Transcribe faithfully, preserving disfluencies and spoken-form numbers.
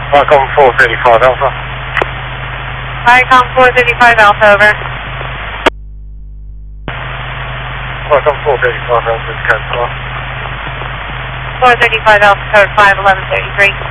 Viacom four thirty-five Alpha. Viacom four thirty-five Alpha, over. Viacom four thirty-five Alpha, code five. four thirty-five Alpha, code five, eleven thirty-three.